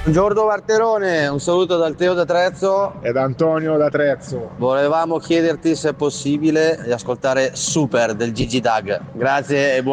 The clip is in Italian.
Buongiorno Barterone, un saluto dal Teo da Trezzo. Ed Antonio da Trezzo. Volevamo chiederti se è possibile di ascoltare Super del Gigi Dag. Grazie e buon